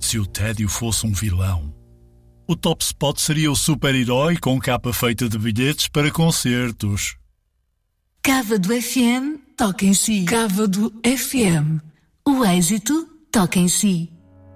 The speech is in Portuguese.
Se o tédio fosse um vilão, o Top Spot seria o super-herói com capa feita de bilhetes para concertos. Cávado FM toca em si. Cávado FM. O êxito toca em si.